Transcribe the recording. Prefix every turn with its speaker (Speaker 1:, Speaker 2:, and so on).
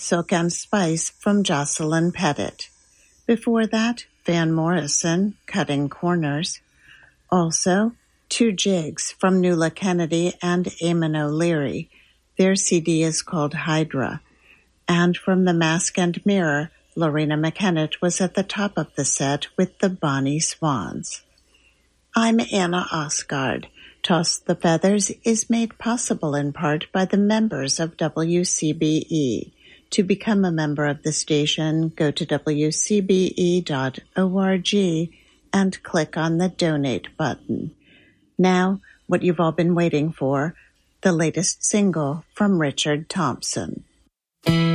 Speaker 1: Silk and Spice from Jocelyn Pettit. Before that, Van Morrison, Cutting Corners. Also, Two Jigs from Nuala Kennedy and Eamon O'Leary. Their CD is called Hydra. And from The Mask and Mirror, Lorena McKennitt was at the top of the set with the Bonnie Swans. I'm Anna Osgard. Toss the Feathers is made possible in part by the members of WCBE. To become a member of the station, go to wcbe.org and click on the Donate button. Now, what you've all been waiting for, the latest single from Richard Thompson.